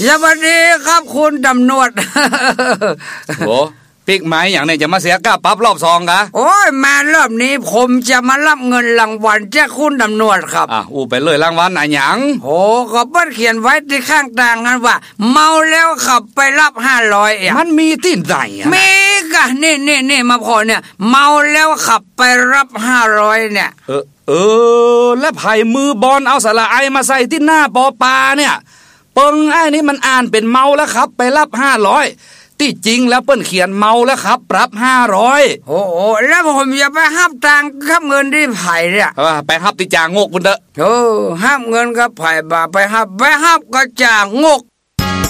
สวัสดีครับคุณตำรวจโหปิกไม้อย่างนี้จะมาเสียค่าปรับรอบ2กะโอ้ยมารอบนี้ผมจะมารับเงินรางวัลจากคุณตำรวจครับอู้ไปเลยรางวัลอะหยังโอ้ก็เปิ้นเขียนไว้ที่ข้างต่างกันว่าเมาแล้วขับไปรับ500 มันมีที่ไหนมีกะนี่มาพอเนี่ยเมาแล้วขับไปรับ500เนี่ยแล้วไผ่มือบอลเอาสระไอมาใส่ที่หน้าปอปาเนี่ยเปิงไอ้นี่มันอ่านเป็นเมาแล้วครับไปรับ500ที่จริงแล้วเปิ้นเขียนเมาแล้วครับปรับ500 โอ้แล้วผมจะไปหับตังคับเงินที่ไผ่เนี่ยไปหับที่จางกพุ่นเด้อหับเงินกับไผ่บ่าไปหับก็จางก